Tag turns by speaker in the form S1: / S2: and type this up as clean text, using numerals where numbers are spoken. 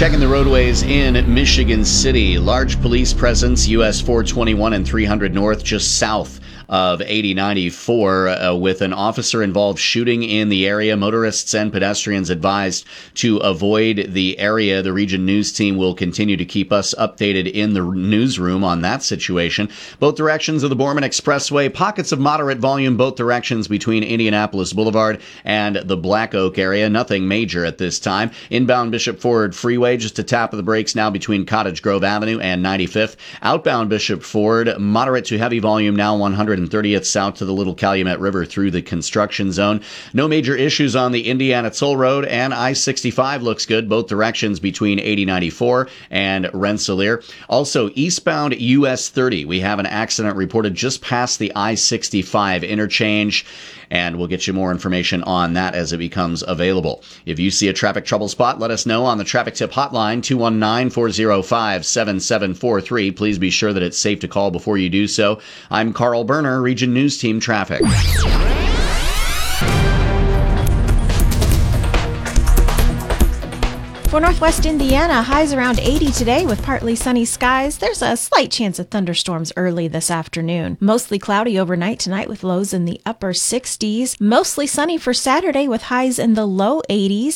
S1: Checking the roadways in Michigan City. Large police presence, US 421 and 300 North, just south of 8094, with an officer-involved shooting in the area. Motorists and pedestrians advised to avoid the area. The region news team will continue to keep us updated in the newsroom on that situation. Both directions of the Borman Expressway, pockets of moderate volume both directions between Indianapolis Boulevard and the Black Oak area. Nothing major at this time. Inbound Bishop Ford Freeway, just a tap of the brakes now between Cottage Grove Avenue and 95th. Outbound Bishop Ford, moderate to heavy volume now 130th south to the Little Calumet River through the construction zone. No major issues on the Indiana Toll Road, and I-65 looks good both directions between 8094 and Rensselaer. Also, eastbound US 30, we have an accident reported just past the I-65 interchange, and we'll get you more information on that as it becomes available. If you see a traffic trouble spot, let us know on the traffic tip hotline, 219-405-7743. Please be sure that it's safe to call before you do so. I'm Carl Berner, Region News Team Traffic.
S2: For Northwest Indiana, highs around 80 today with partly sunny skies. There's a slight chance of thunderstorms early this afternoon. Mostly cloudy overnight tonight with lows in the upper 60s. Mostly sunny for Saturday with highs in the low 80s.